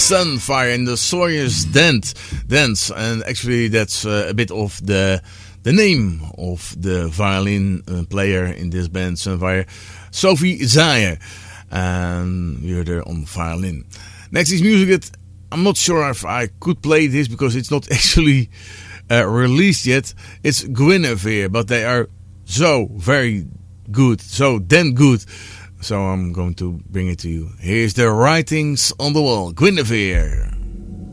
Sunfire and the Sawyer's Dance, and actually that's a bit of the name of the violin player in this band, Sunfire, Sophie Zayer, and we heard her on violin. Next is music that I'm not sure if I could play this because it's not actually released yet. It's Guinevere, but they are so very good, so damn good. So I'm going to bring it to you. Here's the Writings on the Wall, Guinevere.